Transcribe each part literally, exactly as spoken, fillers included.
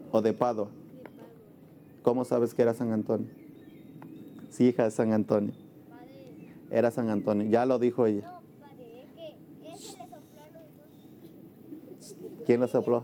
o de Padua? ¿Cómo sabes que era San Antonio? Sí, hija de San Antonio. Era San Antonio, ya lo dijo ella. ¿Quién lo sopló?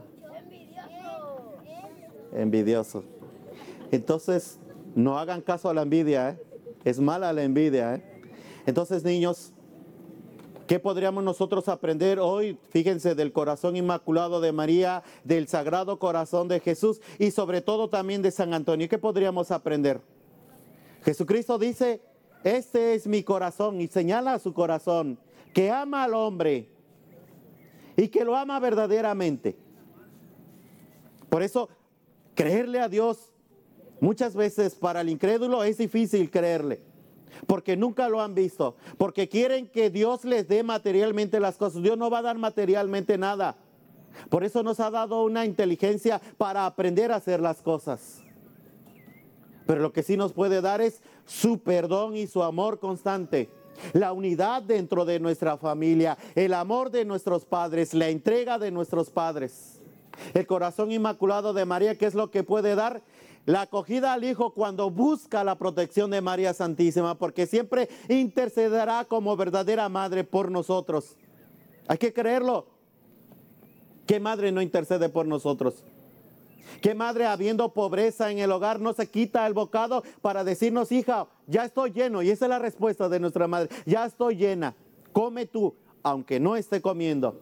Envidioso. Entonces, no hagan caso a la envidia, ¿eh? Es mala la envidia, ¿eh? Entonces, niños, ¿qué podríamos nosotros aprender hoy? Fíjense, del corazón inmaculado de María, del Sagrado Corazón de Jesús y sobre todo también de San Antonio. ¿Qué podríamos aprender? Jesucristo dice, este es mi corazón, y señala su corazón, que ama al hombre y que lo ama verdaderamente. Por eso, creerle a Dios muchas veces para el incrédulo es difícil creerle, porque nunca lo han visto, porque quieren que Dios les dé materialmente las cosas. Dios no va a dar materialmente nada. Por eso nos ha dado una inteligencia para aprender a hacer las cosas. Pero lo que sí nos puede dar es su perdón y su amor constante, la unidad dentro de nuestra familia, el amor de nuestros padres, la entrega de nuestros padres. El corazón inmaculado de María, ¿qué es lo que puede dar? La acogida al Hijo cuando busca la protección de María Santísima, porque siempre intercederá como verdadera madre por nosotros. Hay que creerlo. ¿Qué madre no intercede por nosotros? ¿Qué madre, habiendo pobreza en el hogar, no se quita el bocado para decirnos, hija, ya estoy lleno? Y esa es la respuesta de nuestra madre. Ya estoy llena, come tú, aunque no esté comiendo.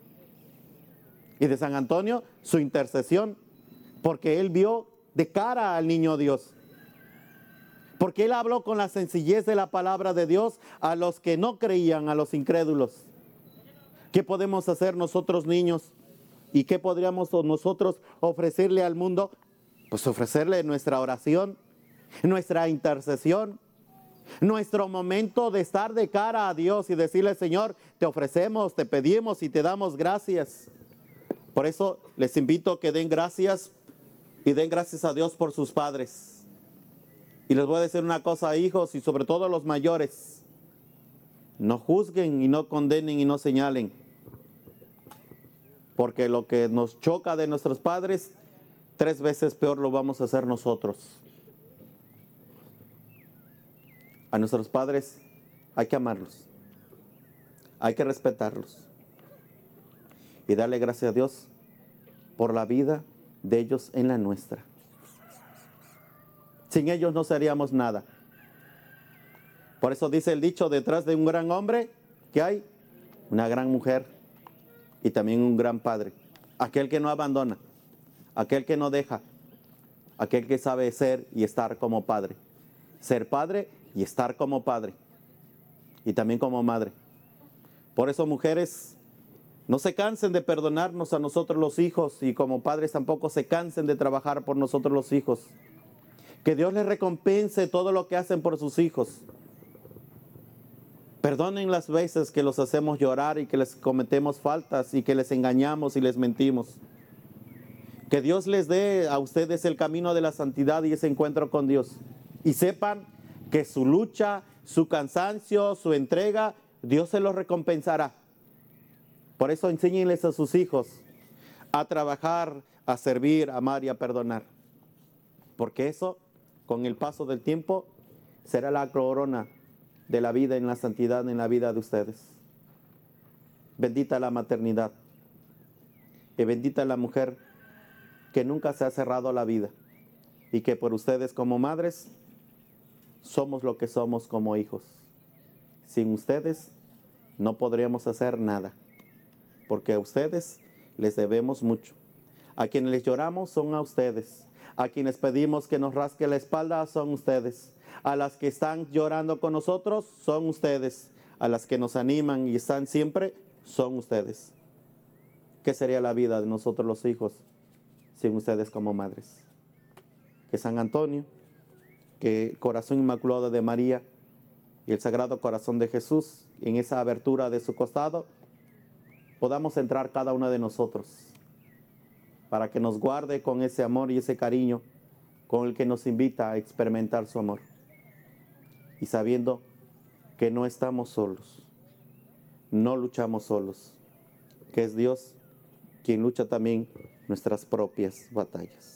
Y de San Antonio, su intercesión, porque él vio de cara al niño Dios. Porque él habló con la sencillez de la palabra de Dios a los que no creían, a los incrédulos. ¿Qué podemos hacer nosotros, niños? ¿Y qué podríamos nosotros ofrecerle al mundo? Pues ofrecerle nuestra oración, nuestra intercesión, nuestro momento de estar de cara a Dios y decirle, Señor, te ofrecemos, te pedimos y te damos gracias. Por eso les invito a que den gracias y den gracias a Dios por sus padres. Y les voy a decir una cosa, hijos, y sobre todo los mayores. No juzguen y no condenen y no señalen. Porque lo que nos choca de nuestros padres, tres veces peor lo vamos a hacer nosotros. A nuestros padres hay que amarlos, hay que respetarlos y darle gracias a Dios por la vida de ellos en la nuestra. Sin ellos no seríamos nada. Por eso dice el dicho, detrás de un gran hombre, ¿qué hay? Una gran mujer. Y también un gran padre, aquel que no abandona, aquel que no deja, aquel que sabe ser y estar como padre. Ser padre y estar como padre. Y también como madre. Por eso, mujeres, no se cansen de perdonarnos a nosotros los hijos, y como padres tampoco se cansen de trabajar por nosotros los hijos. Que Dios les recompense todo lo que hacen por sus hijos. Perdonen las veces que los hacemos llorar y que les cometemos faltas y que les engañamos y les mentimos. Que Dios les dé a ustedes el camino de la santidad y ese encuentro con Dios. Y sepan que su lucha, su cansancio, su entrega, Dios se los recompensará. Por eso enséñenles a sus hijos a trabajar, a servir, a amar y a perdonar. Porque eso, con el paso del tiempo, será la corona de la vida en la santidad en la vida de ustedes. Bendita la maternidad y bendita la mujer que nunca se ha cerrado a la vida y que por ustedes como madres somos lo que somos como hijos. Sin ustedes no podríamos hacer nada, porque a ustedes les debemos mucho. A quienes les lloramos son a ustedes. A quienes pedimos que nos rasque la espalda son ustedes. A las que están llorando con nosotros son ustedes. A las que nos animan y están siempre son ustedes. ¿Qué sería la vida de nosotros los hijos sin ustedes como madres? Que San Antonio, que el corazón inmaculado de María y el Sagrado Corazón de Jesús, en esa abertura de su costado, podamos entrar cada uno de nosotros, para que nos guarde con ese amor y ese cariño con el que nos invita a experimentar su amor. Y sabiendo que no estamos solos, no luchamos solos, que es Dios quien lucha también nuestras propias batallas.